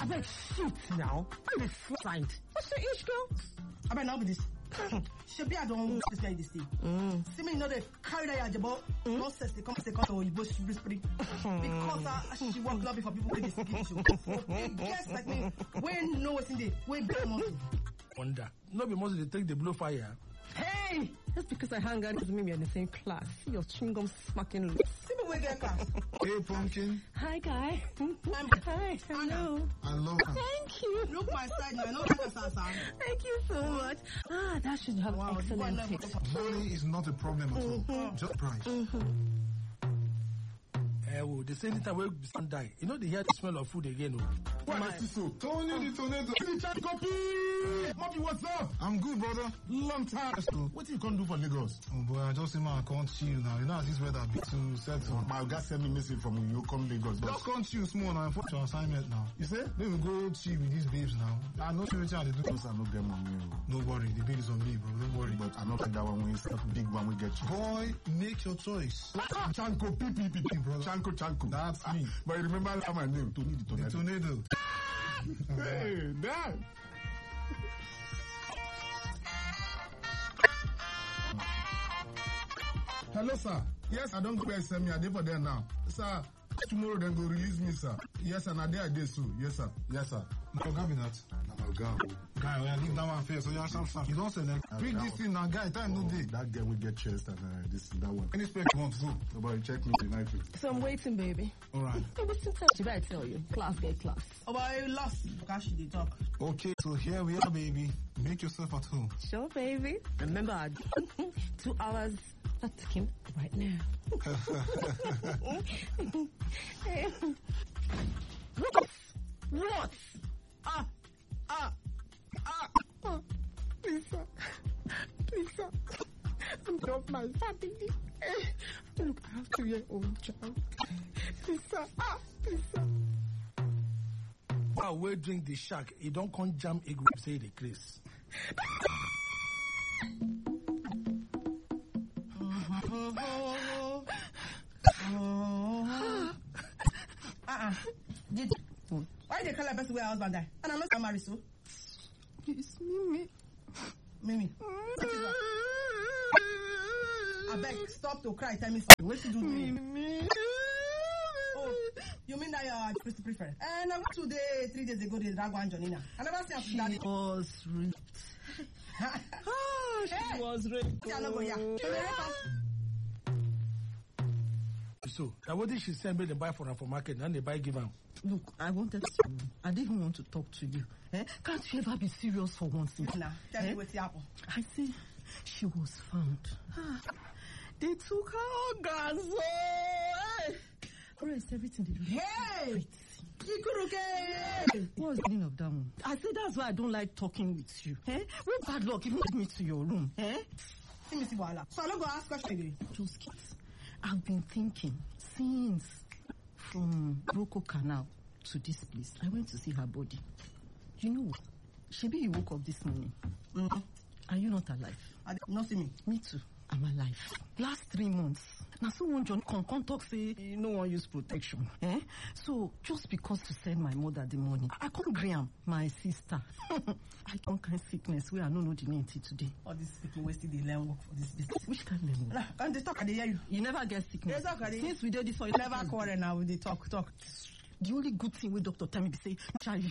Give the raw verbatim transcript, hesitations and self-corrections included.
I bet shit now. I'm a friend. What's your age, girl? I bet now with this. She be I don't want this guy this thing. Mm. See me, you know they carry that jabo. Mm. No sense they come say come or you both should be spring. Because uh, she work lobby for people with this skin issue. Yes, like me. When know what's in there, when be money. Wonder. No be mostly they take the blow fire. Hey! Just because I hang out with me in the same class. See your chewing gum smacking lips. See me where get class. Hey, Pumpkin. Hi, guy. I'm Hi, hello. I love her. Thank you. Look my side now. I know that's our side. Thank you so much. Ah, that should have Wow, excellent you taste. Money is not a problem at all. Mm-hmm. Just price. Mm-hmm. Eh, well, they say anytime we son die, you know they hear the smell of food again. Oh. What is so? Tony the tornado. The chat copy! Moppy, what's up? I'm good, brother. Long time. What you can't do for Lagos? Oh boy, I just say man, I can't chill now. You know this weather be too settle. My guy sent me message from you come Lagos. Just can't chill small now. For your assignment now. You say? Let me go chill with these babes now. I know what they do. Because I know them on me. No worry, the bill is on me, bro. Don't worry. But I know that one when it's a big one we get you. Boy, make your choice. Chanko, P P P, brother. Chanko, Chanko. That's me. But you remember my name, Tony the Tornado. The tornado. Hey, Dad. Hello, sir. Yes, I don't go send me a day for there now. Sir, tomorrow then go release me, sir. Yes, and a day I did so. Yes, sir. Yes, sir. Now, Gabi, that. Now, Gabi. Guy, when I leave that one first, so you have some stuff. You don't select. Bring this thing now, guy. Time no day. That girl will get chest and uh, this that one. Any spec you want to go? Nobody check me tonight. So I'm waiting, baby. All right. Hey, what's the time? Did I tell you? Class, get class. Oh, but I lost. Because she did talk. Okay, so here we are, baby. Make yourself at home. Sure, baby. Remember, I two hours. Not taking right now. What? What? Ah, ah, ah. Oh, Lisa, Lisa, I'm not my family. Look, I have two year old child. Lisa, ah, Lisa. Wow, we drink the shark. You don't come jam a group, say the Chris. Uh-uh. Did why they call her best way her husband die? And I'm not married, so. It's Mimi. Mimi. I beg, stop to cry. Tell me something. What you do to me? Mimi. Oh, you mean that you're pretty prefer? And I went two days, three days ago, they drag one Johnina. I never see her She daddy. was raped. Oh, she Hey. was raped. Yeah, no, go, yeah. So, now what did she send me to buy for her for market and they buy give her? Look, I wanted to. I didn't even want to talk to you. Eh? Can't you ever be serious for once? Nah, tell eh? me what's happened. I see she was found. Ah, they took her organs. Oh, hey. Rest everything they do. Hey! Ikuruke! What's the meaning of that one? I said that's why I don't like talking with you. Eh? When bad luck even take me to your room. Eh? See me see Wala. So I'm not going to ask question again. Just kids. I've been thinking since from Roko Canal to this place. I went to see her body. You know what? Shebi, you woke up this morning. Mm-hmm. Are you not alive? I not see me. Me too. I'm alive. Last three months. Now someone John come, come talk say no one use protection. Eh? So just because to send my mother the money, I can't Graham, my sister. I don't kind sickness where I don't know the name till today. All this people wasting the learn work for this business. Which kind of level? Nah, and they talk, I dey hear you. You never get sickness. Yes, okay. Since we did this for you, Never quarrel now with the talk, talk. the only good thing with Doctor Tammy be say,